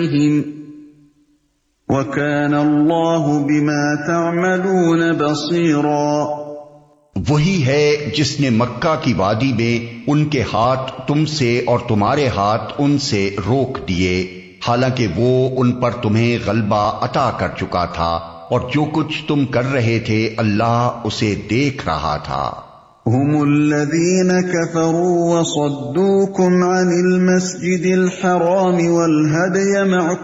वकान अल्लाहु बिमा तअमलून बसीरा। वही है जिसने मक्का की वादी में उनके हाथ तुमसे और तुम्हारे हाथ उनसे रोक दिए, हालांकि वो उन पर तुम्हें गलबा अता कर चुका था, और जो कुछ तुम कर रहे थे अल्लाह उसे देख रहा था। हुमुल्लज़ीन कफ़रू वसद्दूकुम अनिल मस्जिदिल हराम वल हदय